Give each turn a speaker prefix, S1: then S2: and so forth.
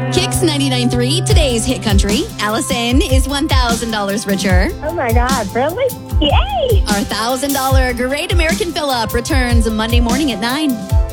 S1: Kicks 99.3, today's hit country. Allison is $1,000 richer.
S2: Oh my God, really? Yay!
S1: Our $1,000 Great American Fill-Up returns Monday morning at 9.